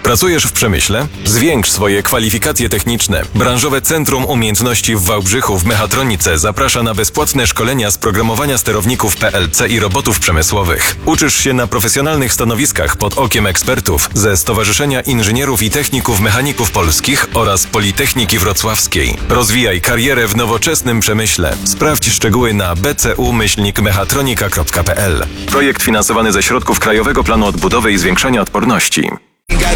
Pracujesz w przemyśle? Zwiększ swoje kwalifikacje techniczne. Branżowe Centrum Umiejętności w Wałbrzychu w Mechatronice zaprasza na bezpłatne szkolenia z programowania sterowników PLC i robotów przemysłowych. Uczysz się na profesjonalnych stanowiskach pod okiem ekspertów ze Stowarzyszenia Inżynierów i Techników Mechaników Polskich oraz Politechniki Wrocławskiej. Rozwijaj karierę w nowoczesnym przemyśle. Sprawdź szczegóły na bcu-mechatronika.pl. Projekt finansowany ze środków Krajowego Planu Odbudowy i Zwiększania Odporności.